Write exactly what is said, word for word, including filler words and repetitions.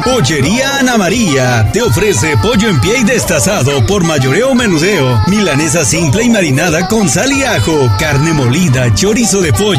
Pollería Ana María te ofrece pollo en pie y destazado por mayoreo o menudeo, milanesa simple y marinada con sal y ajo, carne molida, chorizo de pollo.